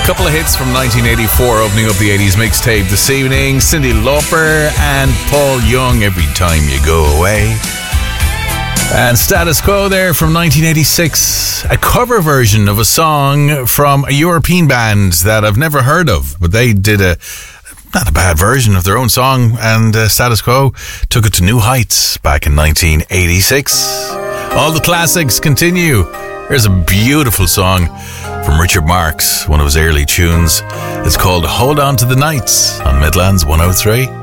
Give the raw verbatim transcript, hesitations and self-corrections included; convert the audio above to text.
Couple of hits from nineteen eighty-four opening up the eighties mixtape this evening. Cyndi Lauper and Paul Young, Every Time You Go Away. And Status Quo there from nineteen eighty-six, a cover version of a song from a European band that I've never heard of, but they did a not a bad version of their own song, and uh, Status Quo took it to new heights back in nineteen eighty-six. All the classics continue. Here's a beautiful song from Richard Marx, one of his early tunes. It's called Hold On to the Nights on Midlands one oh three.